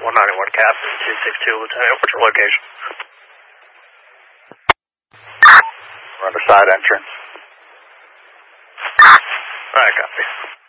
191 Captain, 262 Lieutenant, what's your location? We're on the side entrance. Alright, copy.